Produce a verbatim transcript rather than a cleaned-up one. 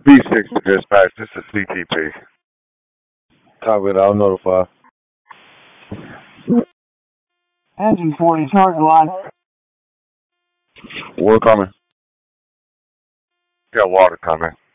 B six to dispatch. This is C T P. Copy it. I'll notify. Engine forty, target line. Water coming. Yeah, water coming.